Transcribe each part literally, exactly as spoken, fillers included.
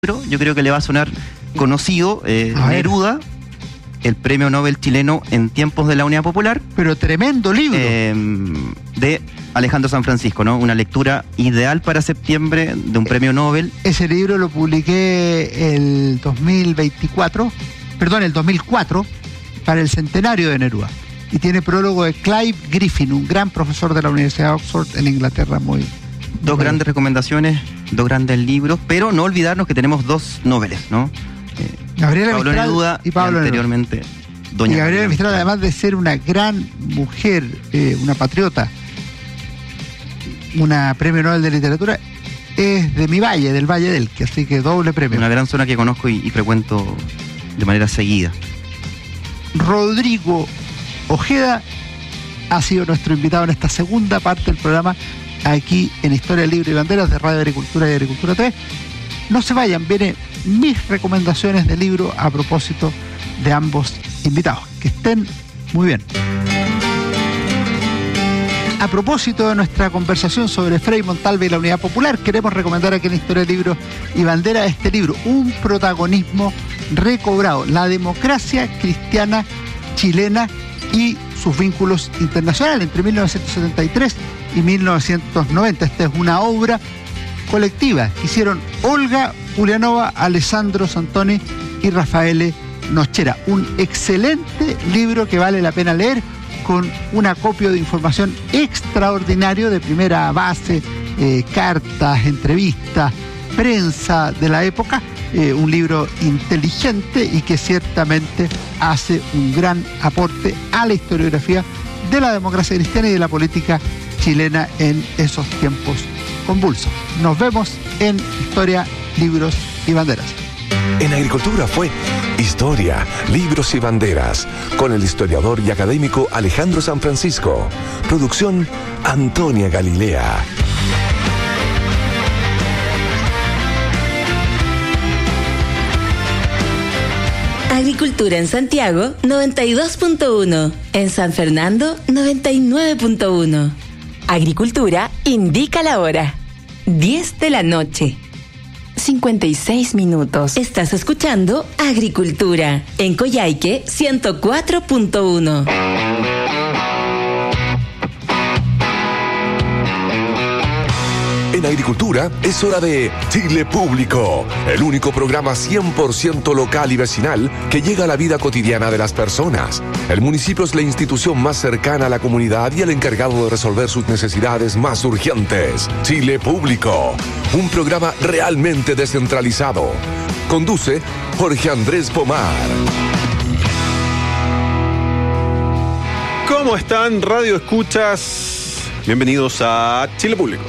Yo creo que le va a sonar conocido, eh, Neruda, el premio Nobel chileno en tiempos de la Unidad Popular. Pero tremendo libro. Eh, de Alejandro San Francisco, ¿no? Una lectura ideal para septiembre de un premio Nobel. Ese libro lo publiqué el dos mil veinticuatro, perdón, el dos mil cuatro, para el centenario de Neruda. Y tiene prólogo de Clive Griffin, un gran profesor de la Universidad de Oxford en Inglaterra, muy... Dos muy grandes recomendaciones, dos grandes libros, pero no olvidarnos que tenemos dos Nobeles, ¿no? Eh, Gabriela Pablo Mistral Neruda y Pablo y anteriormente Neruda. Doña Y Gabriela Mistral, además de ser una gran mujer, eh, una patriota, una premio Nobel de literatura, es de mi valle, del Valle del que así que doble premio. Una gran zona que conozco y, y frecuento de manera seguida. Rodrigo Ojeda ha sido nuestro invitado en esta segunda parte del programa, aquí en Historia, Libro y Banderas de Radio Agricultura y Agricultura T V. No se vayan, vienen mis recomendaciones de libro a propósito de ambos invitados. Que estén muy bien. A propósito de nuestra conversación sobre Frei Montalva y la Unidad Popular, queremos recomendar aquí en Historia, Libro y Bandera este libro, Un protagonismo recobrado, la democracia cristiana chilena y sus vínculos internacionales entre mil novecientos setenta y tres y mil novecientos noventa. Esta es una obra colectiva que hicieron Olga Ulianova, Alessandro Santoni y Rafael Nochera. Un excelente libro que vale la pena leer, con un acopio de información extraordinario de primera base, eh, cartas, entrevistas, prensa de la época. Eh, un libro inteligente y que ciertamente hace un gran aporte a la historiografía de la democracia cristiana y de la política chilena en esos tiempos convulsos. Nos vemos en Historia, Libros y Banderas. En Agricultura fue Historia, Libros y Banderas, con el historiador y académico Alejandro San Francisco. Producción Antonia Galilea. Agricultura en Santiago, noventa y dos punto uno. En San Fernando, noventa y nueve punto uno. Agricultura indica la hora. diez de la noche. cincuenta y seis minutos. Estás escuchando Agricultura en Coyhaique ciento cuatro punto uno. En Agricultura es hora de Chile Público, el único programa cien por ciento local y vecinal que llega a la vida cotidiana de las personas. El municipio es la institución más cercana a la comunidad y el encargado de resolver sus necesidades más urgentes. Chile Público, un programa realmente descentralizado. Conduce Jorge Andrés Pomar. ¿Cómo están, Radio Escuchas? Bienvenidos a Chile Público.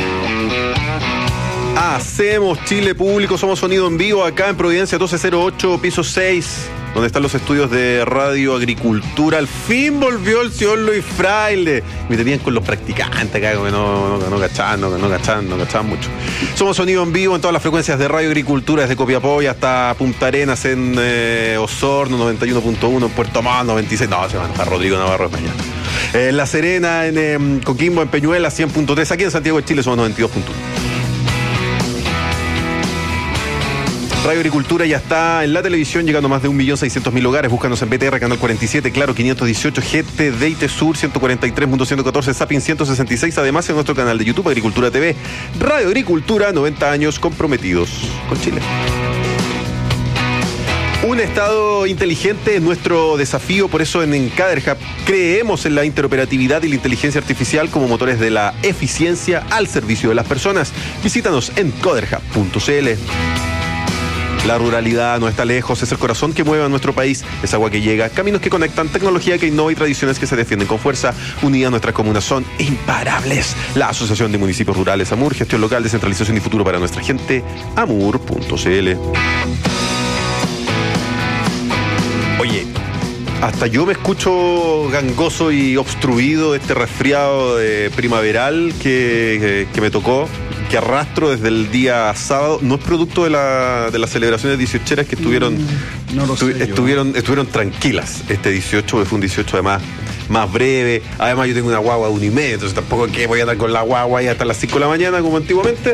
Hacemos Chile Público, somos sonido en vivo acá en Providencia doce cero ocho, piso seis, donde están los estudios de Radio Agricultura. Al fin volvió el señor Luis Fraile. Me tenían con los practicantes acá, que no, no, no cachaban, no, no cachaban, no cachaban mucho. Somos sonido en vivo en todas las frecuencias de Radio Agricultura, desde Copiapó hasta Punta Arenas en eh, Osorno, noventa y uno punto uno, en Puerto Montt, noventa y seis. No, se van a enojar Rodrigo Navarro es mañana. En La Serena, en eh, Coquimbo, en Peñuela, cien punto tres. Aquí en Santiago de Chile somos noventa y dos punto uno. Radio Agricultura ya está en la televisión, llegando a más de un millón seiscientos mil hogares. Búscanos en B T R, Canal cuarenta y siete, Claro quinientos dieciocho, G T D I T Sur ciento cuarenta y tres punto ciento catorce, Sapin ciento sesenta y seis. Además, en nuestro canal de YouTube, Agricultura T V. Radio Agricultura, noventa años comprometidos con Chile. Un Estado inteligente es nuestro desafío, por eso en Encaderhub creemos en la interoperatividad y la inteligencia artificial como motores de la eficiencia al servicio de las personas. Visítanos en coderhub punto c l. La ruralidad no está lejos, es el corazón que mueve a nuestro país, es agua que llega, caminos que conectan, tecnología que innova y tradiciones que se defienden con fuerza. Unidas nuestras comunas son imparables. La Asociación de Municipios Rurales AMUR, gestión local, descentralización y futuro para nuestra gente, amur punto c l. Oye, hasta yo me escucho gangoso y obstruido de este resfriado de primaveral que, que, que me tocó, que arrastro desde el día sábado. No es producto de, la, de las celebraciones dieciocheras que estuvieron, no lo sé, estu, estuvieron, estuvieron tranquilas este dieciocho, porque fue un dieciocho además más breve. Además, yo tengo una guagua de un y medio, entonces tampoco es que voy a andar con la guagua ahí hasta las cinco de la mañana como antiguamente.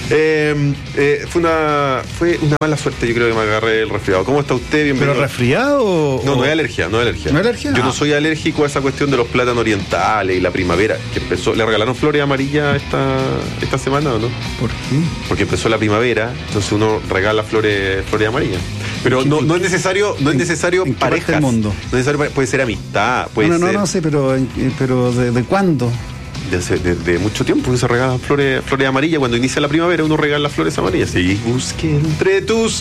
Eh, eh, fue una fue una mala suerte, yo creo que me agarré el resfriado. ¿Cómo está usted? Bienvenido. ¿Pero resfriado o...? No, no es alergia, no es alergia. ¿No es alergia? Yo Ah. no soy alérgico a esa cuestión de los plátanos orientales y la primavera, que empezó. ¿Le regalaron flores amarillas esta, esta semana o no? ¿Por qué? Porque empezó la primavera, entonces uno regala flores, flores amarillas. Pero no, no es necesario, no es necesario en qué parte parejas. del mundo? No es necesario, puede ser amistad, puede no, no, ser. no, no sé, pero, en- eh, pero ¿de, de cuándo? De, hace- de- de mucho tiempo que se regalan flores, flores amarillas. Cuando inicia la primavera uno regala flores amarillas. Y busque entre tus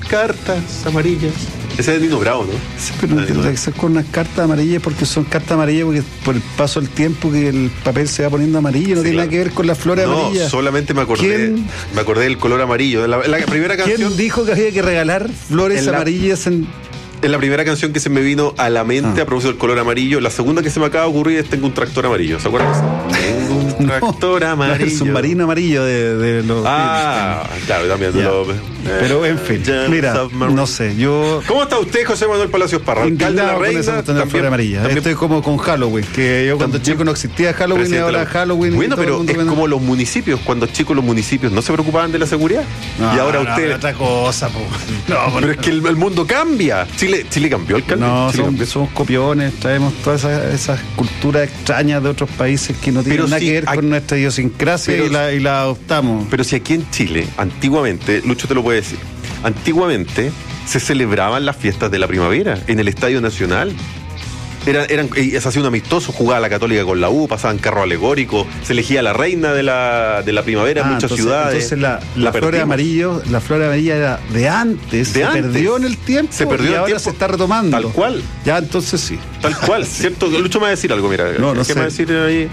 cartas amarillas. Ese es Nino Bravo, ¿no? Sí, pero Ah, Nino tendrá que ser con unas cartas amarillas porque son cartas amarillas porque por el paso del tiempo que el papel se va poniendo amarillo, no Sí, tiene claro. nada que ver con las flores No, amarillas. solamente me acordé, ¿Quién? me acordé del color amarillo. La, la primera canción, ¿Quién dijo que había que regalar flores En la- amarillas en... es la primera canción que se me vino a la mente Ah. a propósito del color amarillo. La segunda que se me acaba de ocurrir es Tengo un tractor amarillo. ¿Se acuerdan? Tengo un tractor No, amarillo. el submarino amarillo de, de los... Ah, claro, también. Ya. Lo, Pero en fin, James mira, Submarine. no sé, yo... ¿Cómo está usted, José Manuel Palacios Parra? Alcalde de la Indignado con Reina. esa cuestión de la flor amarilla. también- Esto es como con Halloween, que yo cuando También- chico no existía Halloween y presidente ahora de la- Halloween. y Bueno, todo el pero mundo es ven- como los municipios. Cuando chicos los municipios no se preocupaban de la seguridad. No, y ahora no, usted... pero otra cosa, po. No, Pero es que el, el mundo cambia. Chile, Chile cambió, alcalde. No, Chile somos, cambió. somos copiones, traemos todas esas, esas culturas extrañas de otros países que no tienen Pero nada sí, que ver hay- con nuestra idiosincrasia pero- y, la, y la adoptamos. Pero si aquí en Chile, antiguamente, Lucho te lo puede decir, antiguamente se celebraban las fiestas de la primavera en el Estadio Nacional. Era, eran, eh, se hacía un amistoso, jugaba la Católica con la U, pasaban carro alegórico, se elegía la reina de la, de la primavera en Ah, muchas entonces, ciudades. Entonces la, la flor perdimos. amarillo, la flor amarilla era de antes, De se antes. perdió en el tiempo Se perdió y en el ahora tiempo. se está retomando. Tal cual. Ya, entonces sí. Tal cual, ¿cierto? Lucho me va a decir algo, mira. No, no ¿Qué sé. me va a decir ahí?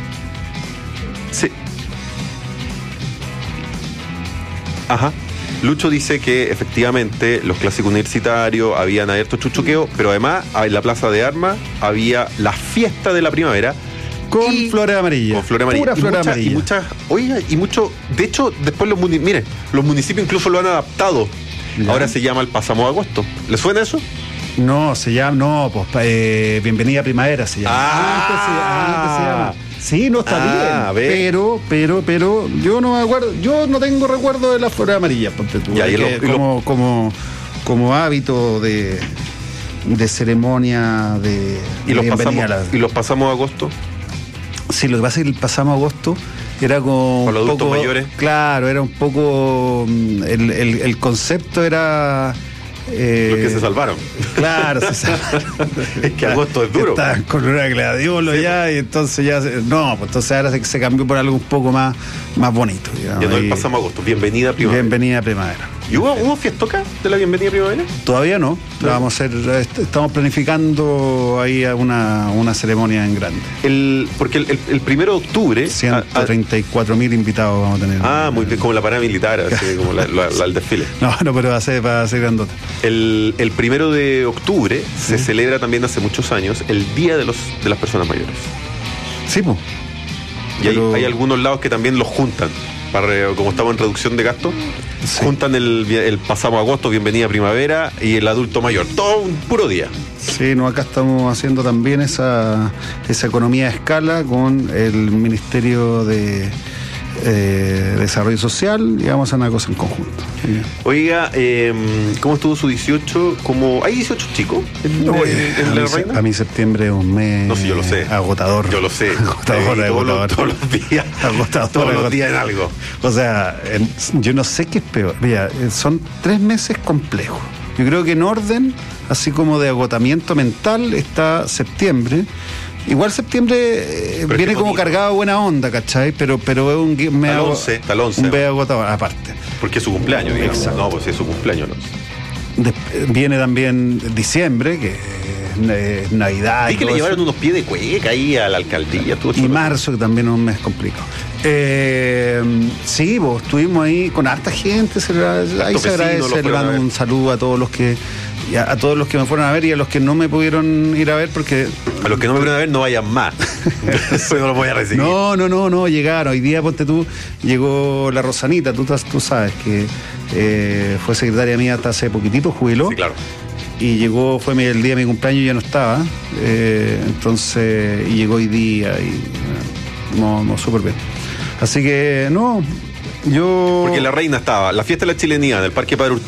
Sí. Ajá. Lucho dice que efectivamente los clásicos universitarios habían abierto chuchuqueo, pero además en la Plaza de Armas había la fiesta de la primavera Con y- flores amarillas. con flores amarillas. Pura Y flor muchas- amarilla. Y muchas, oiga, y mucho, de hecho, después los municipios, miren, los municipios incluso lo han adaptado. Ya. Ahora se llama el Pasamos Agosto. ¿Le suena eso? No, se llama, no, pues pa- eh, Bienvenida Primavera se llama. Ah. Antes se- antes se llama. Sí, no está Ah, bien. ve. Pero, pero, pero, yo no me acuerdo, yo no tengo recuerdo de las flores amarillas, ponte tú. Ya, y que lo- y lo- como, como, como hábito de, de ceremonia de, Y los, de bienvenida pasamos, a la- y los pasamos agosto. Sí, lo que pasa es que el pasamos agosto era con. Con los un adultos poco- mayores. Claro, era un poco. mm, El, el- el concepto era. eh, Los que se salvaron. Claro, se salvaron. Es que agosto es duro. Estaban con una gladiolo ya, y entonces ya. se- No, pues entonces ahora se, se cambió por algo un poco más, más bonito. digamos, Ya no el y- pasamos agosto. Bienvenida primavera. Bienvenida primavera. ¿Y hubo, hubo fiestoca de la bienvenida primavera? Todavía no, la vamos a hacer, est- estamos planificando ahí una, una ceremonia en grande. El, porque el, el, el primero de octubre. ciento treinta y cuatro mil invitados vamos a tener. Ah, ah, muy bien, como la parada militar, así como la, la- la- el desfile. No, no, pero va a ser para ser grandota. El, el primero de octubre se celebra también hace muchos años el Día de, los, de las Personas Mayores. Sí, pues. Y hay, Pero- hay algunos lados que también los juntan. Para, re- como estamos en reducción de gastos, Sí. juntan el, el pasamos agosto, bienvenida primavera y el adulto mayor. Todo un puro día. Sí, no, acá estamos haciendo también esa, esa economía de escala con el Ministerio de eh, Desarrollo Social y vamos a hacer una cosa en conjunto. Sí. Oiga, eh, ¿cómo estuvo su dieciocho? ¿Cómo, ¿Hay dieciocho chicos en, Oye, en- en a, la mí, se- Reina? a mí septiembre es un mes No, sí, yo lo sé. agotador. Yo lo sé. Agotador, Sí, todos, los, agotador. todos los días. Agotador, Todos los agotador. días en algo. O sea, en- yo no sé qué es peor. Mira, eh, son tres meses complejos. Yo creo que en orden, así como de agotamiento mental, está septiembre. Igual septiembre eh, Pero es viene que como bonito. cargado de buena onda, ¿cachai? Pero, pero es un gui- me Está el hago- once, está el once. un mes agotador, aparte. Porque es su cumpleaños, digamos. Exacto. No, pues sí, es su cumpleaños. ¿no? Des- viene también diciembre, que es eh, Navidad. Ahí y que le todo llevaron eso. unos pies de cueca ahí a la alcaldía. Estuvo Y chulo. marzo, que también es un mes complicado. Eh, sí, vos estuvimos ahí con harta gente, se le- ahí Hartos se vecinos lo agradece, le fueron a mando ver. un saludo a todos los que y a, a todos los que me fueron a ver y a los que no me pudieron ir a ver porque A los que no me pudieron ver, no vayan más. Eso no lo voy a recibir. no, no, no, no, llegaron. Hoy día, ponte tú, llegó la Rosanita, tú, tú sabes que eh, fue secretaria mía hasta hace poquitito, jubiló. Sí, claro. y llegó, fue el día de mi cumpleaños y ya no estaba. Eh, entonces, y llegó hoy día y no, no, súper bien. Así que, no, yo... Porque la reina estaba, la fiesta de la chilenía del Parque Padre